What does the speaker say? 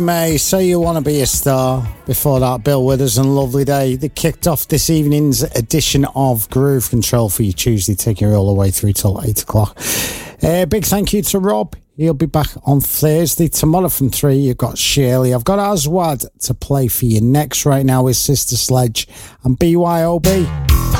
May, Say You Want to Be a Star. Before that, Bill Withers and Lovely Day. They kicked off this evening's edition of Groove Control for you Tuesday, taking you all the way through till 8 o'clock. Big thank you to Rob. He'll be back on Thursday. Tomorrow from 3, you've got Shirley. I've got Aswad to play for you next. Right now is Sister Sledge and BYOB.